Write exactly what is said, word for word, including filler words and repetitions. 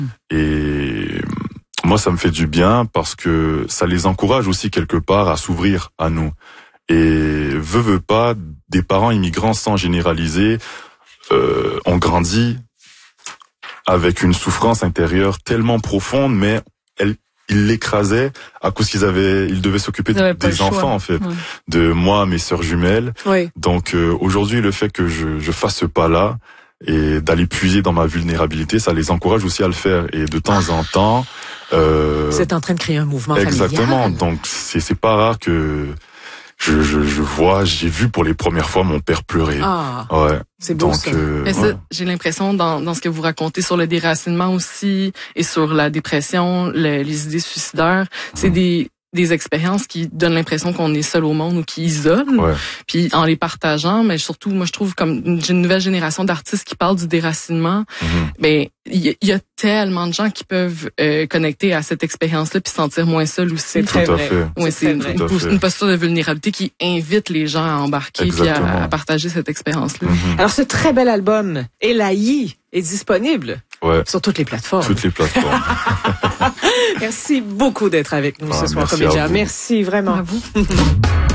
Et moi, ça me fait du bien parce que ça les encourage aussi quelque part à s'ouvrir à nous. Et veut, veut pas, des parents immigrants, sans généraliser, euh, ont grandi avec une souffrance intérieure tellement profonde, mais elle, ils l'écrasaient à cause qu'ils avaient, ils devaient s'occuper de, des enfants en fait, ouais. de moi, mes sœurs jumelles. Oui. Donc euh, aujourd'hui, le fait que je, je fasse ce pas-là et d'aller puiser dans ma vulnérabilité, ça les encourage aussi à le faire. Et de temps en temps, euh, vous êtes en train de créer un mouvement exactement. familial. Donc c'est c'est pas rare que Je, je, je vois, j'ai vu pour les premières fois mon père pleurer. Ah, ouais. C'est beau. Donc, ça. Euh, Mais ça, ouais. j'ai l'impression dans, dans ce que vous racontez sur le déracinement aussi et sur la dépression, le, les idées suicidaires, c'est mmh. des des expériences qui donnent l'impression qu'on est seul au monde ou qui isolent. Ouais. Puis en les partageant, mais surtout, moi je trouve comme une, une nouvelle génération d'artistes qui parlent du déracinement, mmh. ben il y, y a tellement de gens qui peuvent euh, connecter à cette expérience-là puis se sentir moins seuls aussi. C'est très Tout à vrai. fait. Ouais, c'est une, une, une posture de vulnérabilité qui invite les gens à embarquer puis à, à partager cette expérience-là. Mmh. Alors ce très bel album, Elaï, est disponible. Ouais. Sur toutes les plateformes. Toutes les plateformes. Merci beaucoup d'être avec nous ah, ce soir, Comédia. Merci vraiment. À vous.